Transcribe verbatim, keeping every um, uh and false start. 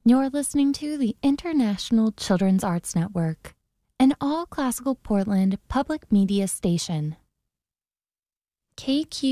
You're listening to the International Children's Arts Network, an all-classical Portland public media station. K Q